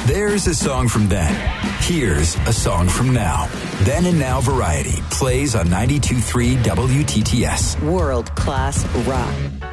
There's a song from then. Here's a song from now. Then and Now Variety plays on 92.3 WTTS. World-class rock.